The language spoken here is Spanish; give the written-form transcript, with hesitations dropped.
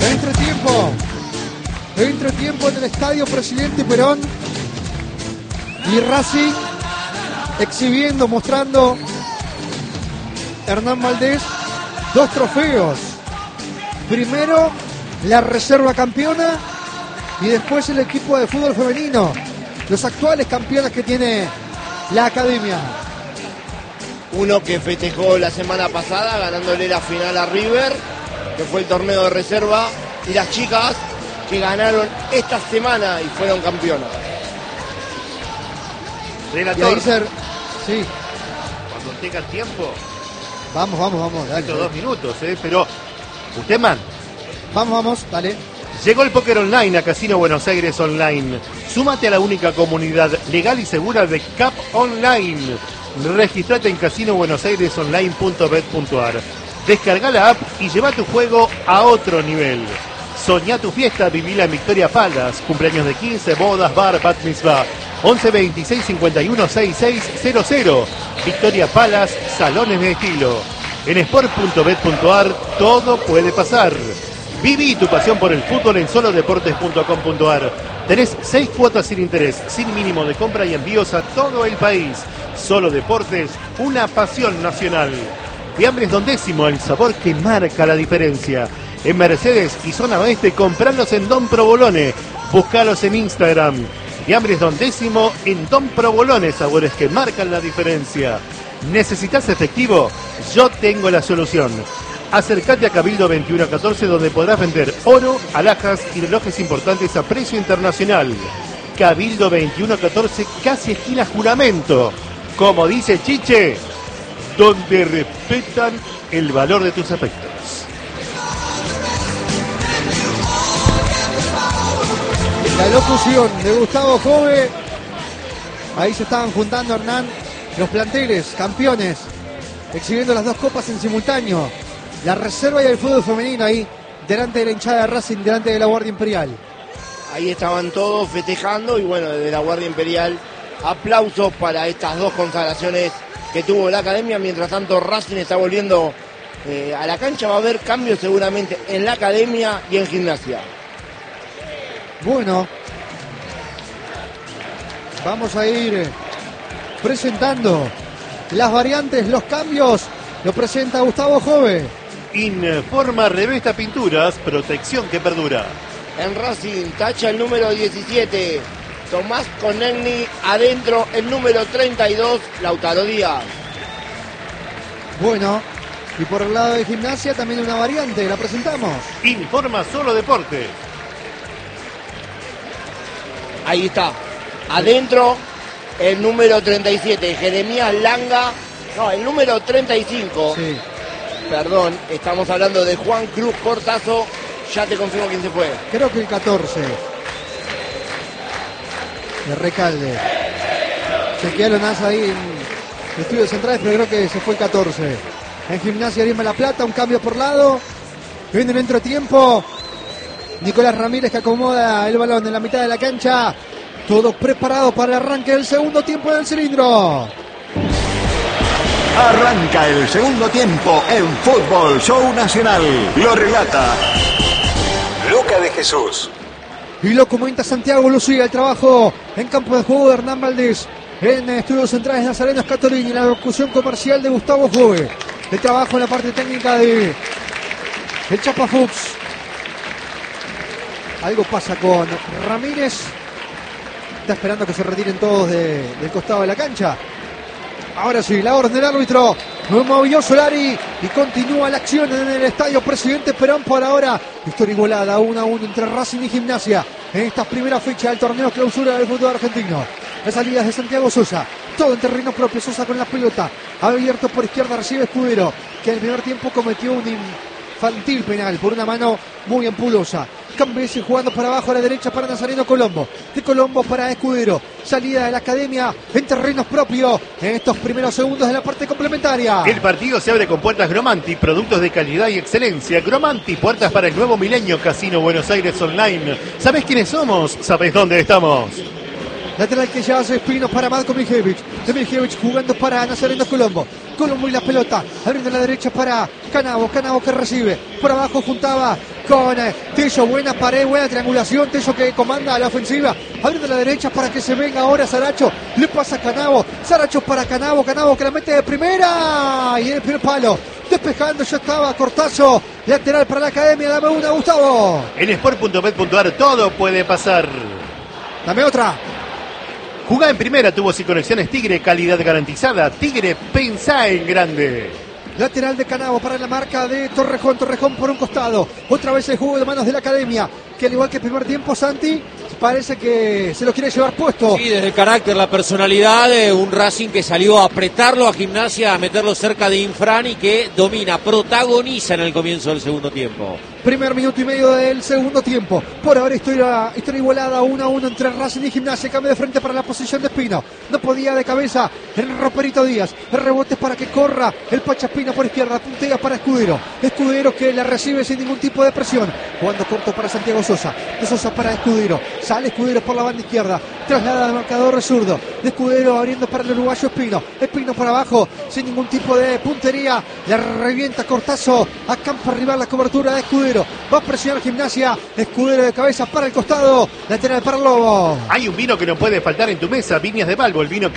Entretiempo en el Estadio Presidente Perón. Y Racing exhibiendo, mostrando Hernán Valdés 2 trofeos. Primero la reserva campeona y después el equipo de fútbol femenino. Los actuales campeones que tiene la academia. Uno que festejó la semana pasada ganándole la final a River, que fue el torneo de reserva, y las chicas que ganaron esta semana y fueron campeonas. Relator, sí. cuando tenga tiempo. Vamos, dale. 2 minutos, pero usted man. Vamos, dale. Llegó el póker online a Casino Buenos Aires Online. Súmate a la única comunidad legal y segura de CAP Online. Registrate en casinobuenosairesonline.bet.ar. Descarga la app y lleva tu juego a otro nivel. Soñá tu fiesta, vivila en Victoria Palace. Cumpleaños de 15, bodas, bar, bat mitzvah. 11 26 51 6600. Victoria Palace, salones de estilo. En sport.bet.ar todo puede pasar. Viví tu pasión por el fútbol en solodeportes.com.ar. Tenés 6 cuotas sin interés, sin mínimo de compra y envíos a todo el país. Solo Deportes, una pasión nacional. Fiambres Don Décimo, el sabor que marca la diferencia. En Mercedes y zona oeste, compralos en Don Provolone. Búscalos en Instagram. Fiambres Don Décimo en Don Provolone, sabores que marcan la diferencia. ¿Necesitas efectivo? Yo tengo la solución. Acércate a Cabildo 2114, donde podrás vender oro, alhajas y relojes importantes a precio internacional. Cabildo 2114, casi esquina Juramento. Como dice Chiche, donde respetan el valor de tus afectos. La locución de Gustavo Jove. Ahí se estaban juntando, Hernán, los planteles, campeones, exhibiendo las 2 copas en simultáneo. La reserva y el fútbol femenino ahí, delante de la hinchada de Racing, delante de la Guardia Imperial. Ahí estaban todos festejando y bueno, desde la Guardia Imperial, aplausos para estas 2 consagraciones que tuvo la academia. Mientras tanto, Racing está volviendo a la cancha. Va a haber cambios seguramente en la academia y en gimnasia. Bueno, vamos a ir presentando las variantes, los cambios. Lo presenta Gustavo Jove. Informa Revesta Pinturas, protección que perdura. En Racing, tacha el número 17, Tomás Conegni. Adentro, el número 32, Lautaro Díaz. Bueno, y por el lado de gimnasia también una variante, la presentamos. Informa Solo Deportes. Ahí está. Adentro, el número 37, Jeremías Langa. No, el número 35. Sí. Perdón, estamos hablando de Juan Cruz Cortazo. Ya te confirmo quién se fue. Creo que el 14. De Recalde. Chequealo NASA ahí en estudios centrales, pero creo que se fue el 14. En gimnasia Lima La Plata, un cambio por lado. Viene el entretiempo. Nicolás Ramírez que acomoda el balón en la mitad de la cancha. Todo preparado para el arranque del segundo tiempo del cilindro. Arranca el segundo tiempo en Fútbol Show Nacional. Lo relata Luca de Jesús. Y lo comenta Santiago Lucía. El trabajo en campo de juego de Hernán Valdés. En estudios centrales Nazareno Scatolini. La locución comercial de Gustavo Jove. El trabajo en la parte técnica de el Chapa Fuchs. Algo pasa con Ramírez. Está esperando que se retiren todos del costado de la cancha. Ahora sí, la orden del árbitro. Movió Solari y continúa la acción en el estadio Presidente Perón. Por ahora, historia igualada 1-1 entre Racing y Gimnasia en esta primera fecha del torneo clausura del fútbol argentino. Las salidas de Santiago Sosa, todo en terreno propio. Sosa con la pelota, abierto por izquierda, recibe Escudero, que en el primer tiempo cometió un infantil penal por una mano muy ampulosa. Cambese jugando para abajo a la derecha para Nazareno Colombo. De Colombo para Escudero. Salida de la academia en terrenos propios en estos primeros segundos de la parte complementaria. El partido se abre con puertas Gromanti, productos de calidad y excelencia. Gromanti, puertas para el nuevo milenio. Casino Buenos Aires Online. ¿Sabés quiénes somos? ¿Sabés dónde estamos? Lateral que ya hace Espino para Marco Mijevic. Mijevic jugando para Nazareno Colombo. Colombo y la pelota. Abriendo a la derecha para Canavo. Canavo que recibe. Por abajo juntaba con Tello. Buena pared, buena triangulación. Tello que comanda a la ofensiva. Abriendo la derecha para que se venga ahora Saracho. Le pasa a Canavo. Saracho para Canavo. Canavo que la mete de primera. Y en el primer palo. Despejando ya estaba Cortazo. Lateral para la Academia. Dame una, Gustavo. En sport.bet.ar todo puede pasar. Dame otra. Jugá en primera, tuvo y conexiones Tigre, calidad garantizada. Tigre, pensá en grande. Lateral de Canavo para la marca de Torrejón. Torrejón por un costado. Otra vez el juego de manos de la Academia. Que al igual que el primer tiempo, Santi, parece que se lo quiere llevar puesto. Sí, desde el carácter, la personalidad de un Racing que salió a apretarlo a Gimnasia, a meterlo cerca de Infran y que domina, protagoniza en el comienzo del segundo tiempo. Primer minuto y medio del segundo tiempo. Por ahora historia igualada 1-1 entre Racing y Gimnasia. Cambio de frente para la posición de Espino. No podía de cabeza el Roperito Díaz. El rebote para que corra el Pachaspina por izquierda. Puntea para Escudero. Escudero que la recibe sin ningún tipo de presión. Jugando corto para Santiago Sosa. De Sosa para Escudero. Sale Escudero por la banda izquierda. Traslada al marcador zurdo. De Escudero abriendo para el uruguayo Espino. Espino para abajo. Sin ningún tipo de puntería. La revienta Cortazo. Acampa arriba la cobertura de Escudero. Va a presionar Gimnasia. Escudero de cabeza para el costado. Lateral para Lobo. Hay un vino que no puede faltar en tu mesa. Viñas de Balbo, el vino que